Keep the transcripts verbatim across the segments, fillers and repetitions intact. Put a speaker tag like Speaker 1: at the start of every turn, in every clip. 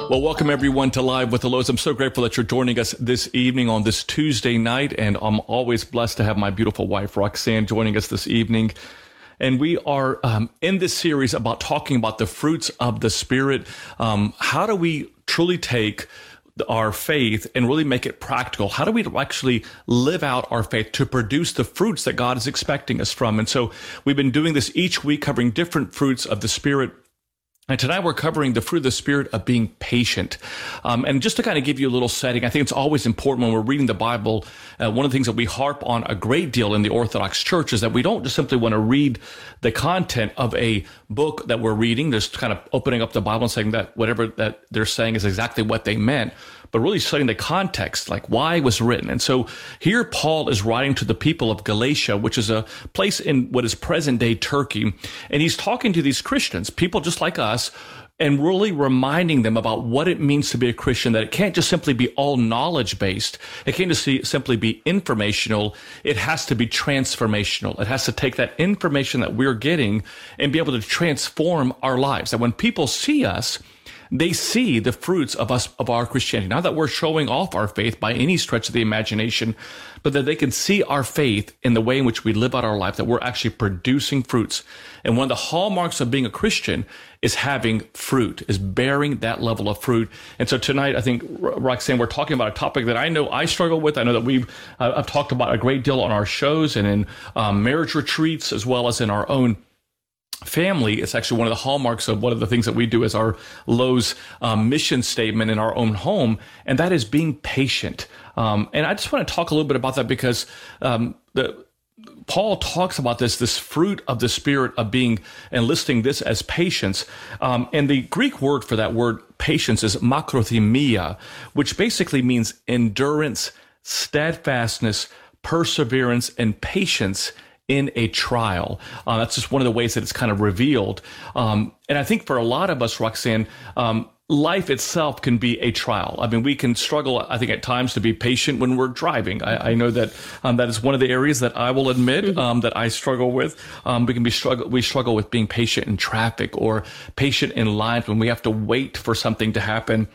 Speaker 1: Well, welcome everyone to Live with the Lows. I'm so grateful that you're joining us this evening on this Tuesday night, and I'm always blessed to have my beautiful wife, Roxanne, joining us this evening. And we are um, in this series about talking about the fruits of the Spirit. Um, how do we truly take our faith and really make it practical? How do we actually live out our faith to produce the fruits that God is expecting us from? And so we've been doing this each week, covering different fruits of the Spirit. And tonight we're covering the fruit of the Spirit of being patient. Um, and just to kind of give you a little setting, I think it's always important when we're reading the Bible. Uh, one of the things that we harp on a great deal in the Orthodox Church is that we don't just simply want to read the content of a book that we're reading, just kind of opening up the Bible and saying that whatever that they're saying is exactly what they meant, but really studying the context, like why it was written. And so here Paul is writing to the people of Galatia, which is a place in what is present-day Turkey, and he's talking to these Christians, people just like us, and really reminding them about what it means to be a Christian, that it can't just simply be all knowledge-based. It can't just simply be informational. It has to be transformational. It has to take that information that we're getting and be able to transform our lives. That when people see us, they see the fruits of us, of our Christianity. Not that we're showing off our faith by any stretch of the imagination, but that they can see our faith in the way in which we live out our life, that we're actually producing fruits. And one of the hallmarks of being a Christian is having fruit, is bearing that level of fruit. And so tonight, I think, Roxanne, we're talking about a topic that I know I struggle with. I know that we've, uh, I've talked about a great deal on our shows and in um, marriage retreats, as well as in our own family. It's actually one of the hallmarks of one of the things that we do as our Lowe's um, mission statement in our own home, and that is being patient. Um, and I just want to talk a little bit about that because um, the Paul talks about this, this fruit of the Spirit of being, and listing this as patience. Um, and the Greek word for that word patience is makrothemia, which basically means endurance, steadfastness, perseverance, and patience in a trial. Uh, that's just one of the ways that it's kind of revealed. Um, and I think for a lot of us, Roxanne, um, life itself can be a trial. I mean, we can struggle, I think, at times to be patient when we're driving. I, I know that um, that is one of the areas that I will admit um, that I struggle with. Um, we can be struggle. We struggle with being patient in traffic or patient in lines when we have to wait for something to happen.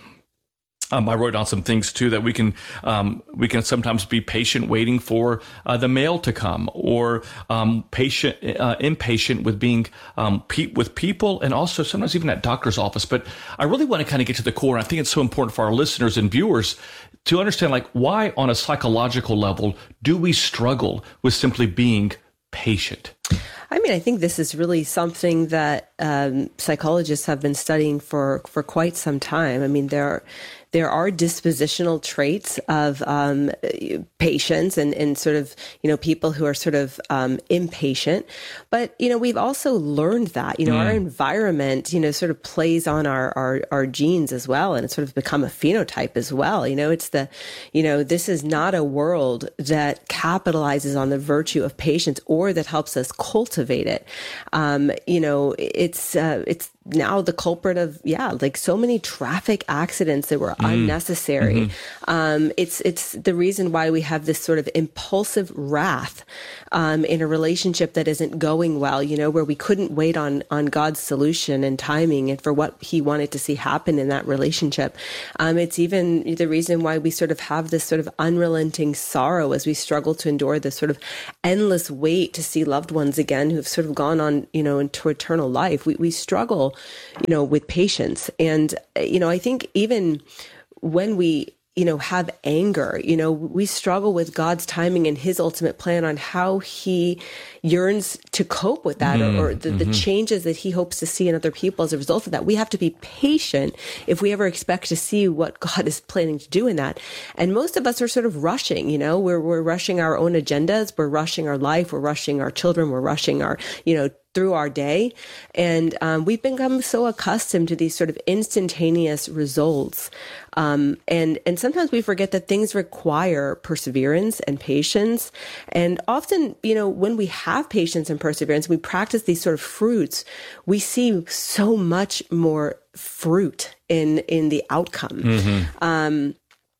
Speaker 1: Um, I wrote down some things too that we can um, we can sometimes be patient waiting for uh, the mail to come, or um, patient uh, impatient with being um, pe- with people, and also sometimes even at doctor's office. But I really want to kind of get to the core. And I think it's so important for our listeners and viewers to understand, like, why on a psychological level do we struggle with simply being patient?
Speaker 2: I mean, I think this is really something that um, psychologists have been studying for, for quite some time. I mean, there are, there are dispositional traits of um, patience and, and sort of, you know, people who are sort of um, impatient. But, you know, we've also learned that, you know, mm. our environment, you know, sort of plays on our, our, our genes as well. And it's sort of become a phenotype as well. You know, it's the, you know, this is not a world that capitalizes on the virtue of patience or that helps us cultivate it. Um, you know, it's, uh, it's, now the culprit of, yeah, like so many traffic accidents that were mm. unnecessary. Mm-hmm. Um, it's, it's the reason why we have this sort of impulsive wrath, um, in a relationship that isn't going well, you know, where we couldn't wait on, on God's solution and timing and for what he wanted to see happen in that relationship. Um, it's even the reason why we sort of have this sort of unrelenting sorrow as we struggle to endure this sort of endless wait to see loved ones again who've sort of gone on, you know, into eternal life. We, we struggle, you know, with patience. And, you know, I think even when we, you know, have anger, you know, we struggle with God's timing and his ultimate plan on how he yearns to cope with that, mm, or, or the, mm-hmm. the changes that he hopes to see in other people as a result of that. We have to be patient if we ever expect to see what God is planning to do in that. And most of us are sort of rushing, you know, we're, we're rushing our own agendas. We're rushing our life. We're rushing our children. We're rushing our, you know, through our day. And um, we've become so accustomed to these sort of instantaneous results. Um, and, and sometimes we forget that things require perseverance and patience. And often, you know, when we have patience and perseverance, we practice these sort of fruits, we see so much more fruit in, in the outcome. Mm-hmm. Um,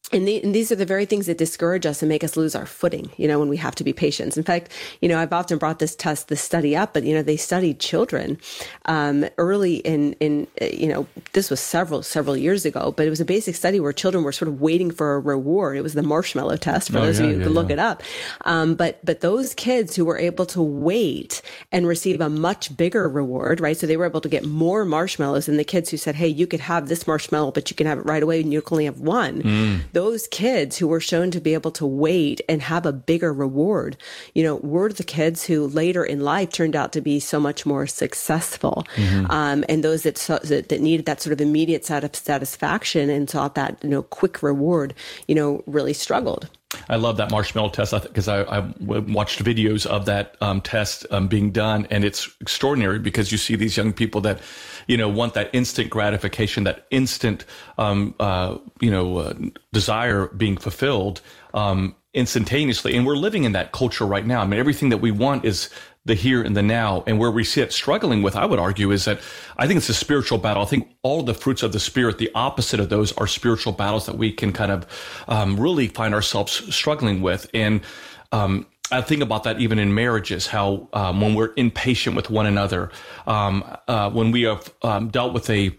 Speaker 2: And, the, and these are the very things that discourage us and make us lose our footing, you know, when we have to be patient. In fact, you know, I've often brought this test, this study up, but, you know, they studied children um, early in, in, you know, this was several, several years ago, but it was a basic study where children were sort of waiting for a reward. It was the marshmallow test, for
Speaker 1: oh,
Speaker 2: those
Speaker 1: yeah,
Speaker 2: of you who
Speaker 1: yeah,
Speaker 2: could look
Speaker 1: yeah.
Speaker 2: it up. Um, but, but those kids who were able to wait and receive a much bigger reward, right? So they were able to get more marshmallows than the kids who said, hey, you could have this marshmallow, but you can have it right away and you can only have one. Mm. Those kids who were shown to be able to wait and have a bigger reward, you know, were the kids who later in life turned out to be so much more successful. Mm-hmm. Um, and those that, so, that that needed that sort of immediate satisfaction and sought that, you know, quick reward, you know, really struggled.
Speaker 1: I love that marshmallow test because I, I, I watched videos of that um, test um, being done, and it's extraordinary because you see these young people that, you know, want that instant gratification, that instant, um, uh, you know, uh, desire being fulfilled um, instantaneously. And we're living in that culture right now. I mean, everything that we want is the here and the now. And where we see it struggling with, I would argue, is that I think it's a spiritual battle. I think all the fruits of the Spirit, the opposite of those are spiritual battles that we can kind of um, really find ourselves struggling with. And um, I think about that even in marriages, how um, when we're impatient with one another, um, uh, when we have um, dealt with a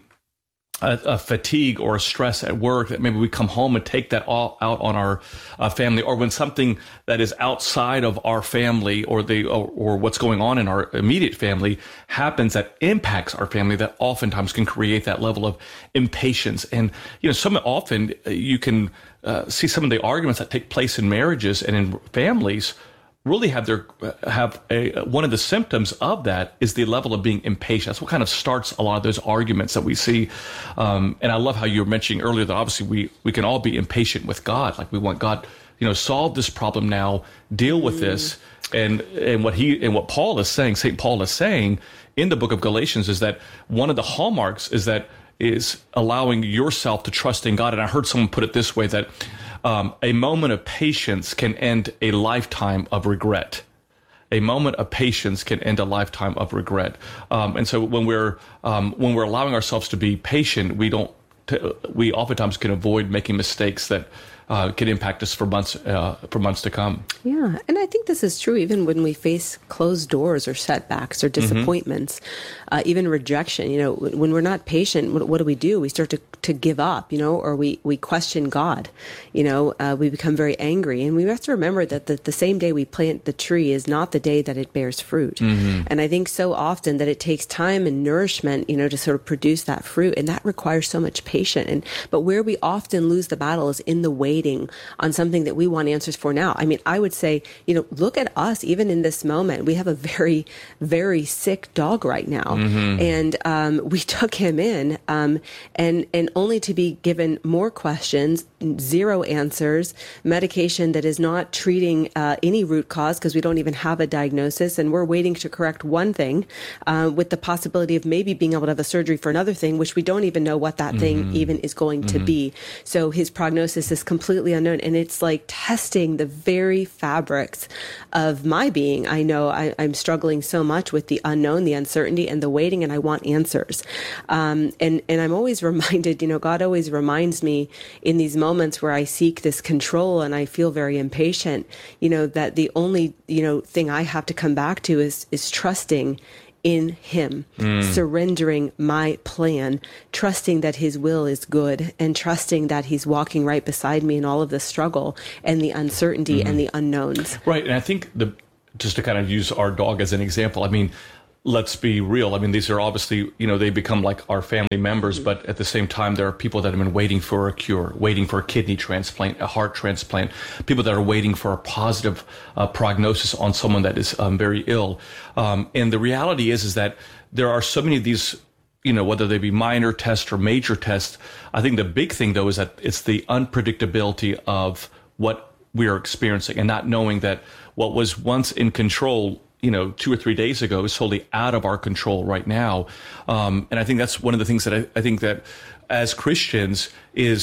Speaker 1: A, a fatigue or a stress at work, that maybe we come home and take that all out on our uh, family, or when something that is outside of our family or the or, or what's going on in our immediate family happens that impacts our family, that oftentimes can create that level of impatience. And you know, some often you can uh, see some of the arguments that take place in marriages and in families really have their have a one of the symptoms of that is the level of being impatient. That's what kind of starts a lot of those arguments that we see. Um, and I love how you were mentioning earlier that obviously we we can all be impatient with God. Like we want God, you know, solve this problem now, deal with mm. this. And and what he and what Paul is saying, Saint Paul is saying in the book of Galatians is that one of the hallmarks is that is allowing yourself to trust in God. And I heard someone put it this way, that Um, a moment of patience can end a lifetime of regret. A moment of patience can end a lifetime of regret. Um, and so when we're um, when we're allowing ourselves to be patient, we don't. T- we oftentimes can avoid making mistakes that uh, can impact us for months uh, for months to come.
Speaker 2: Yeah, and I think this is true even when we face closed doors or setbacks or disappointments, mm-hmm. uh, even rejection. You know, when we're not patient, what, what do we do? We start to to give up, you know, or we, we question God, you know, uh, we become very angry. And we have to remember that the, the same day we plant the tree is not the day that it bears fruit. Mm-hmm. And I think so often that it takes time and nourishment, you know, to sort of produce that fruit. And that requires so much patience. And, but where we often lose the battle is in the waiting on something that we want answers for now. I mean, I would say, you know, look at us, even in this moment, we have a very, very sick dog right now. Mm-hmm. And um, we took him in um, and, and only to be given more questions, zero answers, medication that is not treating uh, any root cause because we don't even have a diagnosis. And we're waiting to correct one thing uh, with the possibility of maybe being able to have a surgery for another thing, which we don't even know what that mm-hmm. thing even is going mm-hmm. to be. So his prognosis is completely unknown. And it's like testing the very fabrics of my being. I know I, I'm struggling so much with the unknown, the uncertainty, and the waiting, and I want answers. Um, and, and I'm always reminded, you know, God always reminds me in these moments where I seek this control and I feel very impatient, you know, that the only, you know, thing I have to come back to is, is trusting in him, mm. surrendering my plan, trusting that his will is good, and trusting that he's walking right beside me in all of the struggle and the uncertainty mm-hmm. and the unknowns.
Speaker 1: Right. And I think the, just to kind of use our dog as an example, I mean, let's be real. I mean, these are obviously, you know, they become like our family members, mm-hmm. but at the same time, there are people that have been waiting for a cure, waiting for a kidney transplant, a heart transplant, people that are waiting for a positive uh, prognosis on someone that is um, very ill. Um, and the reality is, is that there are so many of these, you know, whether they be minor tests or major tests. I think the big thing, though, is that it's the unpredictability of what we are experiencing and not knowing that what was once in control, you know, two or three days ago is totally out of our control right now. Um, and I think that's one of the things that I, I think that as Christians is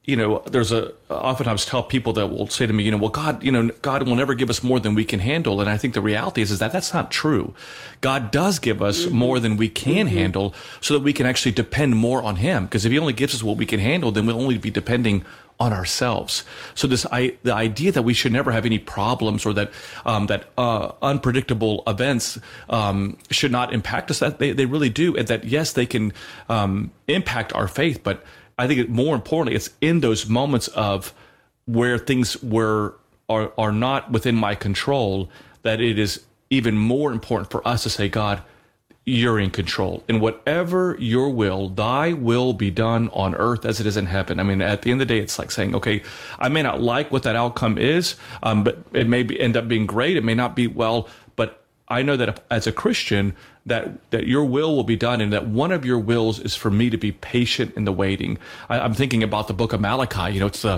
Speaker 1: you know, there's a, oftentimes tell people that will say to me, you know, well, God, you know, God will never give us more than we can handle. And I think the reality is, is that that's not true. God does give us mm-hmm. more than we can mm-hmm. handle so that we can actually depend more on him. Because if he only gives us what we can handle, then we'll only be depending on ourselves. So this, I, the idea that we should never have any problems or that, um, that, uh, unpredictable events, um, should not impact us, that they, they really do. And that, yes, they can, um, impact our faith, but I think more importantly, it's in those moments of where things were, are, are not within my control, that it is even more important for us to say, God, you're in control. And whatever your will, thy will be done on earth as it is in heaven. I mean, at the end of the day, it's like saying, okay, I may not like what that outcome is, um, but it may be, end up being great. It may not be well, but I know that if, as a Christian, that, that your will will be done, and that one of your wills is for me to be patient in the waiting. I, I'm thinking about the book of Malachi. You know, it's the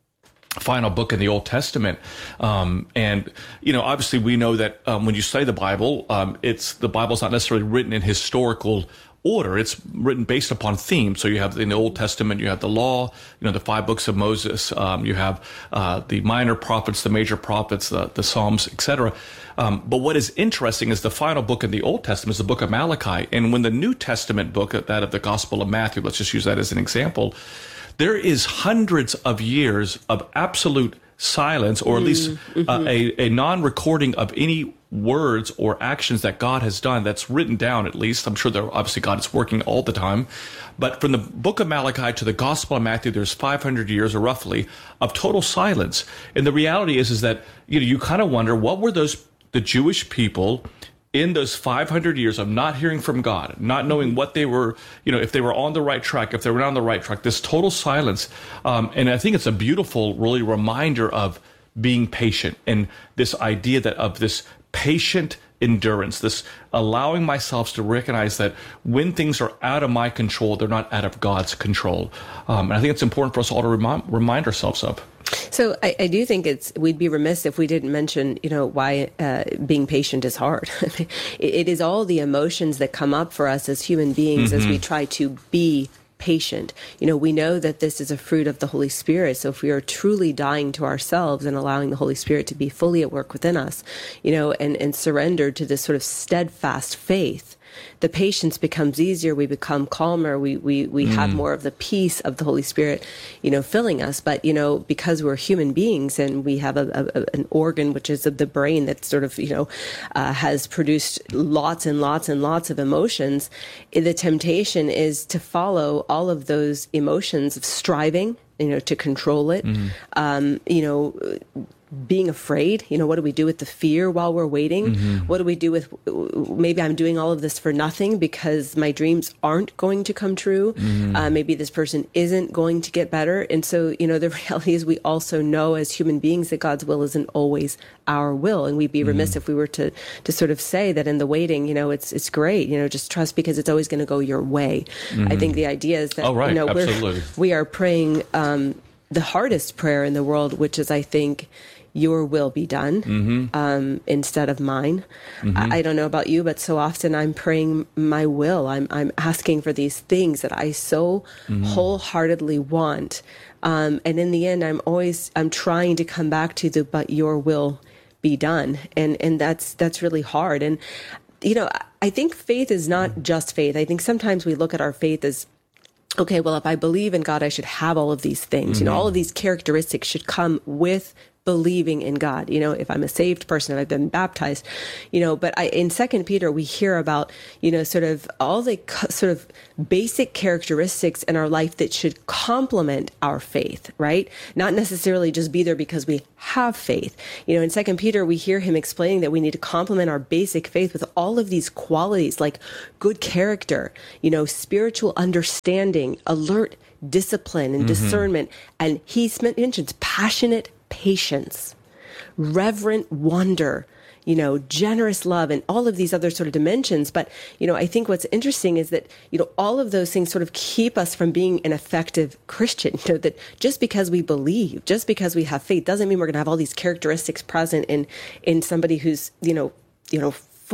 Speaker 1: final book in the Old Testament. Um, and, you know, obviously we know that um, when you study the Bible, um, it's the Bible's not necessarily written in historical order. It's written based upon themes. So you have in the Old Testament, you have the law, you know, the five books of Moses. Um, you have uh, the minor prophets, the major prophets, the, the Psalms, et cetera. Um, but what is interesting is the final book in the Old Testament is the book of Malachi. And when the New Testament book, that of the Gospel of Matthew, let's just use that as an example, there is hundreds of years of absolute silence, or at least mm-hmm. uh, a, a non-recording of any words or actions that God has done that's written down, at least. I'm sure there, obviously God is working all the time. But from the book of Malachi to the Gospel of Matthew, there's five hundred years, or roughly, of total silence. And the reality is, is that, you know, you kind of wonder, what were those, the Jewish people in those five hundred years of not hearing from God, not knowing what they were, you know, if they were on the right track, if they were not on the right track, this total silence. Um, and I think it's a beautiful, really reminder of being patient, and this idea that of this patient endurance, this allowing myself to recognize that when things are out of my control, they're not out of God's control. Um, and I think it's important for us all to remind, remind ourselves of.
Speaker 2: So I, I do think it's, we'd be remiss if we didn't mention, you know, why uh, being patient is hard. it, it is all the emotions that come up for us as human beings mm-hmm. as we try to be patient. You know, we know that this is a fruit of the Holy Spirit. So if we are truly dying to ourselves and allowing the Holy Spirit to be fully at work within us, you know, and, and surrendered to this sort of steadfast faith, the patience becomes easier. We become calmer. We we we mm. have more of the peace of the Holy Spirit, you know, filling us. But, you know, because we're human beings and we have a, a, an organ, which is the brain, that sort of, you know, uh, has produced lots and lots and lots of emotions, the temptation is to follow all of those emotions of striving, you know, to control it, mm. um, you know, being afraid. You know, what do we do with the fear while we're waiting? Mm-hmm. What do we do with, maybe I'm doing all of this for nothing because my dreams aren't going to come true. Mm-hmm. Uh, maybe this person isn't going to get better. And so, you know, the reality is we also know as human beings that God's will isn't always our will. And we'd be remiss mm-hmm. if we were to, to sort of say that in the waiting, you know, it's, it's great, you know, just trust because it's always going to go your way. Mm-hmm. I think the idea is that,
Speaker 1: oh, right.
Speaker 2: you know,
Speaker 1: Absolutely.
Speaker 2: we're, we are praying, um, the hardest prayer in the world, which is, I think, your will be done mm-hmm. um, instead of mine. Mm-hmm. I, I don't know about you, but so often I'm praying my will. I'm I'm asking for these things that I so mm-hmm. wholeheartedly want. Um, and in the end, I'm always, I'm trying to come back to the, but your will be done. And, and that's, that's really hard. And, you know, I think faith is not just faith. I think sometimes we look at our faith as, okay, well, if I believe in God, I should have all of these things. Mm-hmm. You know, all of these characteristics should come with believing in God. You know, if I'm a saved person, if I've been baptized, you know, but I, in Second Peter, we hear about, you know, sort of all the co- sort of basic characteristics in our life that should complement our faith, right? Not necessarily just be there because we have faith. You know, in Second Peter, we hear him explaining that we need to complement our basic faith with all of these qualities like good character, you know, spiritual understanding, alert discipline and mm-hmm. discernment. And he mentions passionate patience, reverent wonder, you know, generous love, and all of these other sort of dimensions. But, you know, I think what's interesting is that, you know, all of those things sort of keep us from being an effective Christian. You know, that just because we believe, just because we have faith, doesn't mean we're going to have all these characteristics present in, in somebody who's, you know, you know,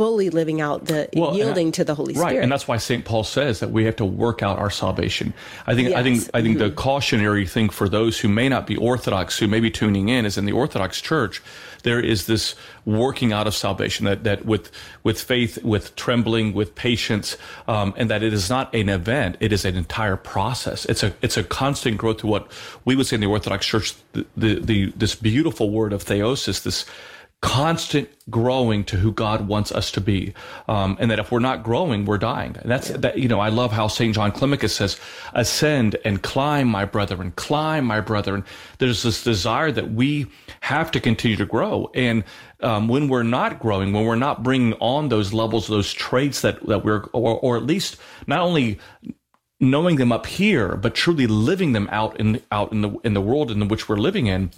Speaker 2: fully living out the
Speaker 1: Well,
Speaker 2: yielding
Speaker 1: I,
Speaker 2: to the Holy
Speaker 1: right,
Speaker 2: Spirit.
Speaker 1: And that's why Saint Paul says that we have to work out our salvation. I think,
Speaker 2: Yes.
Speaker 1: I think, I think
Speaker 2: mm-hmm.
Speaker 1: the cautionary thing for those who may not be Orthodox, who may be tuning in, is in the Orthodox Church, there is this working out of salvation that, that with, with faith, with trembling, with patience, um, and that it is not an event; it is an entire process. It's a, it's a constant growth to what we would say in the Orthodox Church, the, the, the this beautiful word of theosis, this constant growing to who God wants us to be. Um, and that if we're not growing, we're dying. And that's, that, you know, I love how Saint John Climacus says, ascend and climb, my brethren, climb, my brethren. There's this desire that we have to continue to grow. And, um, when we're not growing, when we're not bringing on those levels, those traits that, that we're, or, or at least not only knowing them up here, but truly living them out in, out in the, in the world in which we're living in,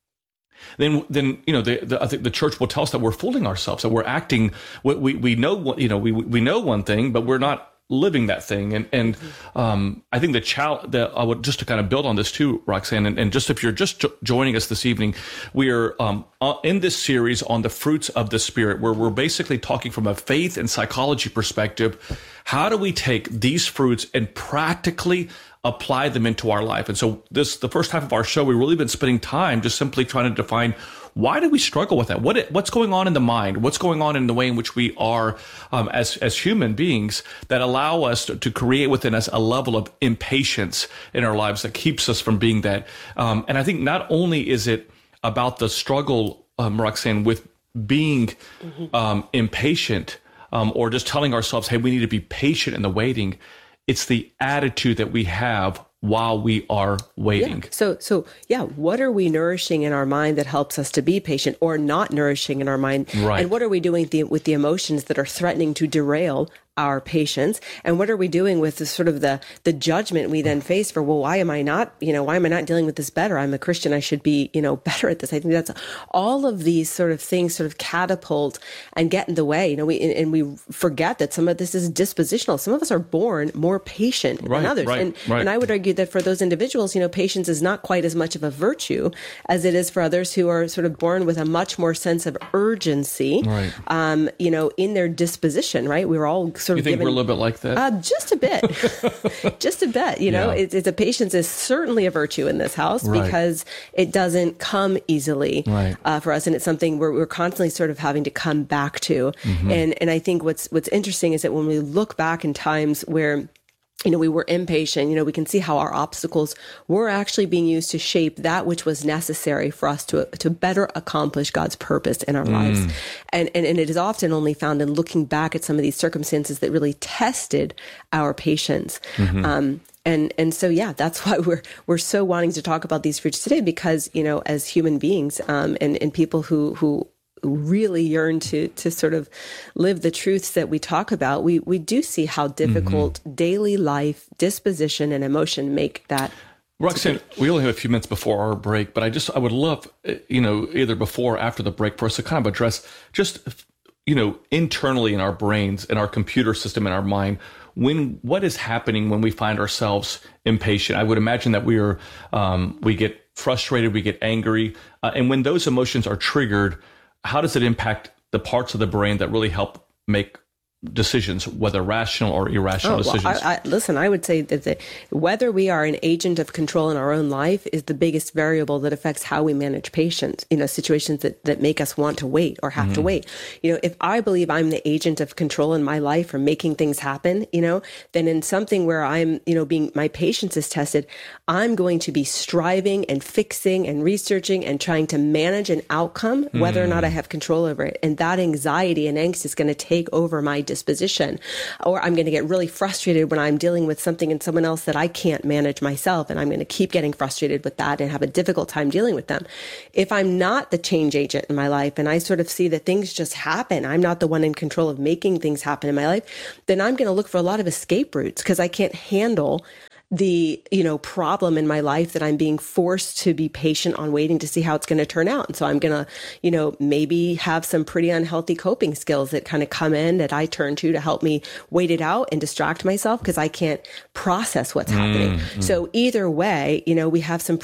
Speaker 1: then, then you know, the, the, I think the church will tell us that we're fooling ourselves, that we're acting. We we, we know, you know, we we know one thing, but we're not living that thing. And and um, I think the challenge that I would just to kind of build on this too, Roxanne, and, and just if you're just jo- joining us this evening, we are um, uh, in this series on the fruits of the Spirit, where we're basically talking from a faith and psychology perspective. How do we take these fruits and practically apply them into our life? And so this, the first half of our show, we've really been spending time just simply trying to define, why do we struggle with that? What, what's going on in the mind? What's going on in the way in which we are um, as, as human beings that allow us to, to create within us a level of impatience in our lives that keeps us from being that. Um, and I think not only is it about the struggle, um, Roxanne, with being mm-hmm. um, impatient, um, or just telling ourselves, hey, we need to be patient in the waiting. It's the attitude that we have while we are waiting.
Speaker 2: Yeah. So, so yeah, what are we nourishing in our mind that helps us to be patient, or not nourishing in our mind?
Speaker 1: Right.
Speaker 2: And what are we doing with the, with the emotions that are threatening to derail our patience? And what are we doing with the sort of the, the judgment we then face for, well, why am I not, you know, why am I not dealing with this better? I'm a Christian. I should be, you know, better at this. I think that's all of these sort of things sort of catapult and get in the way, you know, we, and, and we forget that some of this is dispositional. Some of us are born more patient
Speaker 1: right,
Speaker 2: than others.
Speaker 1: Right,
Speaker 2: and,
Speaker 1: right.
Speaker 2: and I would argue that for those individuals, you know, patience is not quite as much of a virtue as it is for others who are sort of born with a much more sense of urgency,
Speaker 1: right.
Speaker 2: um, you know, in their disposition, right? We were all sort
Speaker 1: you
Speaker 2: of
Speaker 1: think
Speaker 2: given,
Speaker 1: we're a little bit like that?
Speaker 2: Uh, just a bit, just a bit, you know,
Speaker 1: Yeah.
Speaker 2: it's, it's a patience is certainly a virtue in this house
Speaker 1: Right.
Speaker 2: because it doesn't come easily
Speaker 1: Right.
Speaker 2: uh, for us. And it's something where we're constantly sort of having to come back to.
Speaker 1: Mm-hmm.
Speaker 2: And, and I think what's, what's interesting is that when we look back in times where, you know, we were impatient, you know, we can see how our obstacles were actually being used to shape that which was necessary for us to, to better accomplish God's purpose in our lives. And, and, and it is often only found in looking back at some of these circumstances that really tested our patience.
Speaker 1: Mm-hmm.
Speaker 2: Um, and, and so, yeah, that's why we're, we're so wanting to talk about these fruits today, because, you know, as human beings, um, and, and people who, who, really yearn to to sort of live the truths that we talk about, we we do see how difficult mm-hmm. daily life, disposition, and emotion make that.
Speaker 1: Roxanne, we only have a few minutes before our break, but I just I would love, you know, either before or after the break for us to kind of address just, you know, internally in our brains, in our computer system, in our mind, when what is happening when we find ourselves impatient. I would imagine that we are um, we get frustrated, we get angry, uh, and when those emotions are triggered, how does it impact the parts of the brain that really help make decisions, whether rational or irrational
Speaker 2: oh, well,
Speaker 1: decisions?
Speaker 2: I, I, listen, I would say that the, whether we are an agent of control in our own life is the biggest variable that affects how we manage patients, you know, situations that, that make us want to wait or have mm-hmm. to wait. You know, if I believe I'm the agent of control in my life or making things happen, you know, then in something where I'm, you know, being, my patience is tested, I'm going to be striving and fixing and researching and trying to manage an outcome, whether mm. or not I have control over it. And that anxiety and angst is going to take over my disposition, or I'm going to get really frustrated when I'm dealing with something in someone else that I can't manage myself. And I'm going to keep getting frustrated with that and have a difficult time dealing with them. If I'm not the change agent in my life and I sort of see that things just happen, I'm not the one in control of making things happen in my life, then I'm going to look for a lot of escape routes because I can't handle the, you know, problem in my life that I'm being forced to be patient on waiting to see how it's going to turn out. And so I'm going to, you know, maybe have some pretty unhealthy coping skills that kind of come in that I turn to to help me wait it out and distract myself because I can't process what's happening. Mm-hmm. So either way, you know, we have some pretty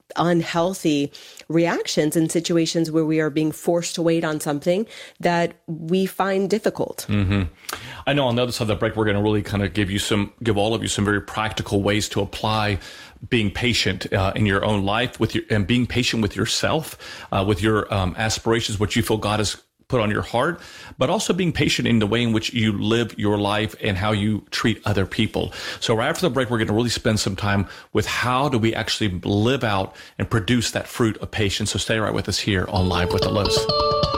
Speaker 2: unhealthy reactions in situations where we are being forced to wait on something that we find difficult.
Speaker 1: Mm-hmm. I know on the other side of the break, we're going to really kind of give you some, give all of you some very practical ways to apply being patient uh, in your own life with your, and being patient with yourself, uh, with your um, aspirations, what you feel God has put on your heart, but also being patient in the way in which you live your life and how you treat other people. So right after the break, we're going to really spend some time with how do we actually live out and produce that fruit of patience. So stay right with us here on Live with the Lowe's.